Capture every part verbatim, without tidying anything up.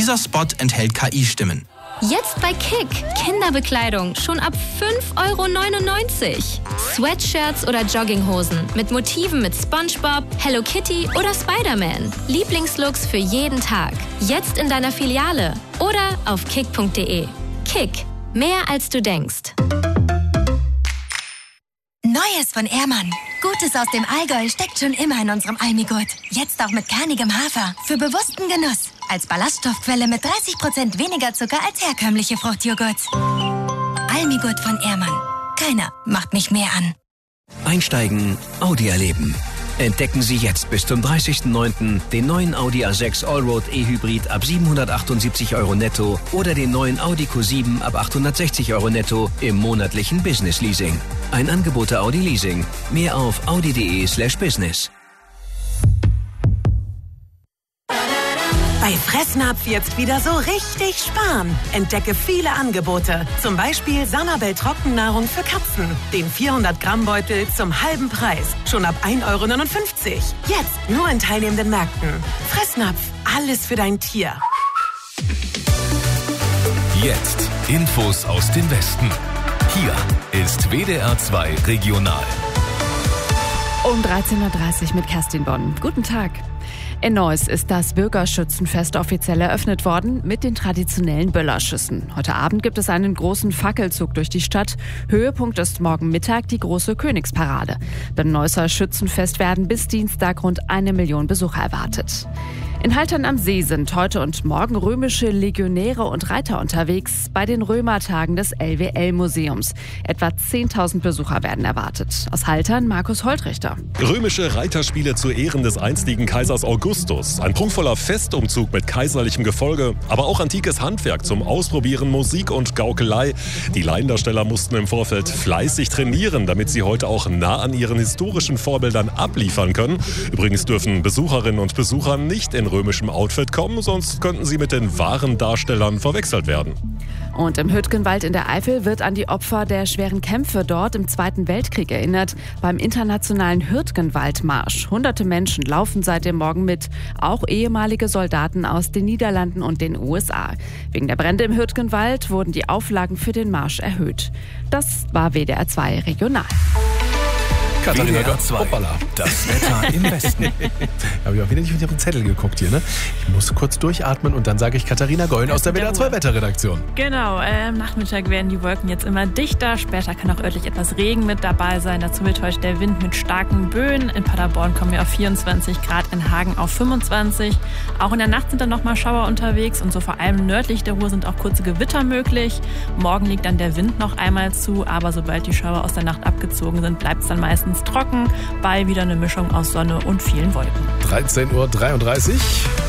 Dieser Spot enthält K I-Stimmen. Jetzt bei Kick. Kinderbekleidung schon ab fünf Euro neunundneunzig. Sweatshirts oder Jogginghosen mit Motiven mit SpongeBob, Hello Kitty oder Spider-Man. Lieblingslooks für jeden Tag. Jetzt in deiner Filiale oder auf kick punkt de. Kick. Mehr als du denkst. Neues von Ehrmann. Gutes aus dem Allgäu steckt schon immer in unserem Almigurt. Jetzt auch mit kernigem Hafer. Für bewussten Genuss. Als Ballaststoffquelle mit dreißig Prozent weniger Zucker als herkömmliche Fruchtjoghurts. Almigurt von Ehrmann. Keiner macht mich mehr an. Einsteigen, Audi erleben. Entdecken Sie jetzt bis zum dreißigsten neunten den neuen Audi A sechs Allroad E-Hybrid ab siebenhundertachtundsiebzig Euro netto oder den neuen Audi Q sieben ab achthundertsechzig Euro netto im monatlichen Business Leasing. Ein Angebot der Audi Leasing. Mehr auf audi punkt de slash business. Bei Fressnapf jetzt wieder so richtig sparen. Entdecke viele Angebote. Zum Beispiel Sanabel Trockennahrung für Katzen. Den vierhundert Gramm Beutel zum halben Preis. Schon ab ein Euro neunundfünfzig. Jetzt nur in teilnehmenden Märkten. Fressnapf, alles für dein Tier. Jetzt Infos aus dem Westen. Hier ist W D R zwei Regional. Um dreizehn Uhr dreißig mit Kerstin Bonn. Guten Tag. In Neuss ist das Bürgerschützenfest offiziell eröffnet worden mit den traditionellen Böllerschüssen. Heute Abend gibt es einen großen Fackelzug durch die Stadt. Höhepunkt ist morgen Mittag die große Königsparade. Beim Neusser Schützenfest werden bis Dienstag rund eine Million Besucher erwartet. In Haltern am See sind heute und morgen römische Legionäre und Reiter unterwegs bei den Römertagen des L W L-Museums. Etwa zehntausend Besucher werden erwartet. Aus Haltern Markus Holtrichter. Römische Reiterspiele zu Ehren des einstigen Kaisers Augustus. Ein prunkvoller Festumzug mit kaiserlichem Gefolge, aber auch antikes Handwerk zum Ausprobieren, Musik und Gaukelei. Die Laiendarsteller mussten im Vorfeld fleißig trainieren, damit sie heute auch nah an ihren historischen Vorbildern abliefern können. Übrigens dürfen Besucherinnen und Besucher nicht in römischem Outfit kommen, sonst könnten sie mit den wahren Darstellern verwechselt werden. Und im Hüttgenwald in der Eifel wird an die Opfer der schweren Kämpfe dort im Zweiten Weltkrieg erinnert. Beim internationalen Hüttgenwaldmarsch. Hunderte Menschen laufen seit dem Morgen mit. Auch ehemalige Soldaten aus den Niederlanden und den U S A. Wegen der Brände im Hüttgenwald wurden die Auflagen für den Marsch erhöht. Das war W D R zwei Regional. Katharina, W D R zwei, das Wetter im Westen. Habe ich auch wieder nicht auf den Zettel geguckt hier, ne? Ich muss kurz durchatmen und dann sage ich Katharina Gollen aus der W D R zwei Wetterredaktion. Genau, äh, am Nachmittag werden die Wolken jetzt immer dichter. Später kann auch örtlich etwas Regen mit dabei sein. Dazu wird heute der Wind mit starken Böen. In Paderborn kommen wir auf vierundzwanzig Grad, in Hagen auf fünfundzwanzig. Auch in der Nacht sind dann nochmal Schauer unterwegs und so vor allem nördlich der Ruhr sind auch kurze Gewitter möglich. Morgen liegt dann der Wind noch einmal zu, aber sobald die Schauer aus der Nacht abgezogen sind, bleibt es dann meistens trocken, bei wieder eine Mischung aus Sonne und vielen Wolken. dreizehn Uhr dreiunddreißig.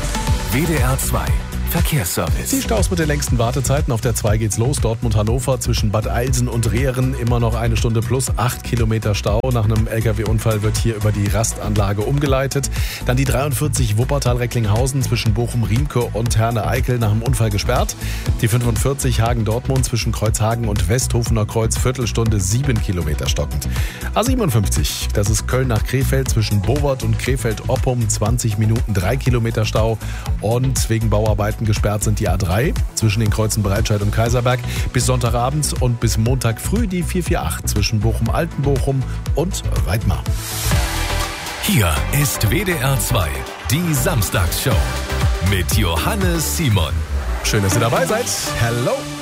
W D R zwei Verkehrsservice. Die Staus mit den längsten Wartezeiten. Auf der zwei geht's los. Dortmund-Hannover zwischen Bad Eilsen und Rehren. Immer noch eine Stunde plus acht Kilometer Stau. Nach einem L K W-Unfall wird hier über die Rastanlage umgeleitet. Dann die dreiundvierzig Wuppertal-Recklinghausen zwischen Bochum-Riemke und Herne-Eickel nach dem Unfall gesperrt. Die fünfundvierzig Hagen-Dortmund zwischen Kreuzhagen und Westhofener Kreuz. Viertelstunde sieben Kilometer stockend. A siebenundfünfzig. Das ist Köln nach Krefeld zwischen Bowert und Krefeld-Oppum. zwanzig Minuten drei Kilometer Stau. Und wegen Bauarbeiten gesperrt sind die A drei zwischen den Kreuzen Breitscheid und Kaiserberg bis Sonntagabend und bis Montag früh die vier vier acht zwischen Bochum-Altenbochum und Weidmar. Hier ist W D R zwei, die Samstagsshow mit Johannes Simon. Schön, dass ihr dabei seid. Hello!